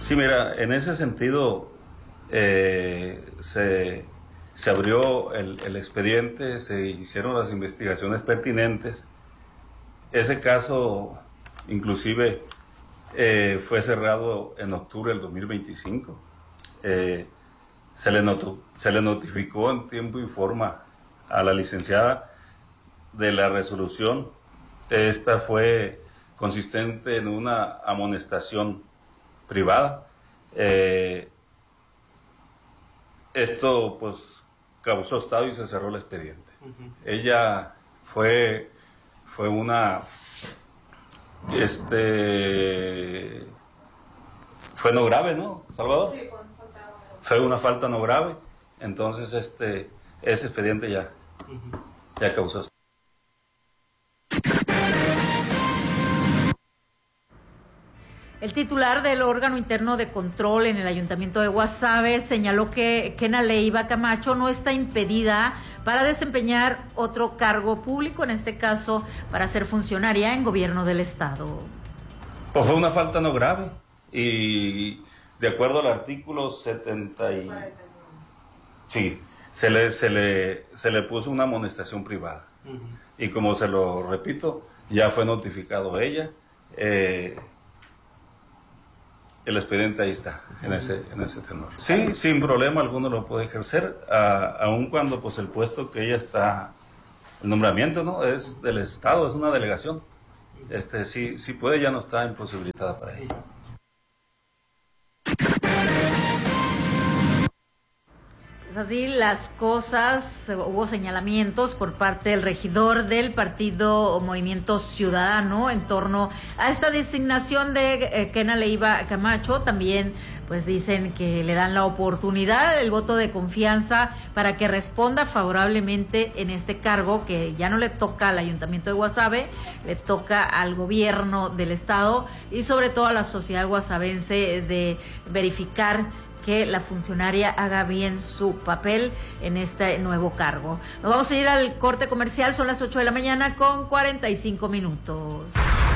Sí, mira, en ese sentido se abrió el expediente, se hicieron las investigaciones pertinentes. Ese caso, inclusive, fue cerrado en octubre del 2025. Se le notificó en tiempo y forma a la licenciada de la resolución. Esta fue consistente en una amonestación privada. Esto pues causó estado y se cerró el expediente. Ella fue una fue no grave, ¿no, Salvador? Sí, fue una falta no grave. Entonces ese expediente ya causó. El titular del órgano interno de control en el Ayuntamiento de Guasave señaló que Kena Leiva Camacho no está impedida para desempeñar otro cargo público, en este caso para ser funcionaria en gobierno del estado. Pues fue una falta no grave y de acuerdo al artículo 70 sí, se le puso una amonestación privada. Y como se lo repito, ya fue notificado a ella. El expediente ahí está, en ese tenor. Sí, sin problema alguno lo puede ejercer, aun cuando pues el puesto que ella está, el nombramiento, ¿no? Es del Estado, es una delegación. Sí puede, ya no está imposibilitada para ello. Así las cosas, hubo señalamientos por parte del regidor del partido Movimiento Ciudadano en torno a esta designación de Kena Leiva Camacho. También pues dicen que le dan la oportunidad, el voto de confianza para que responda favorablemente en este cargo que ya no le toca al Ayuntamiento de Guasave, le toca al gobierno del estado y sobre todo a la sociedad guasavense de verificar que la funcionaria haga bien su papel en este nuevo cargo. Nos vamos a ir al corte comercial, son las 8 de la mañana con 45 minutos.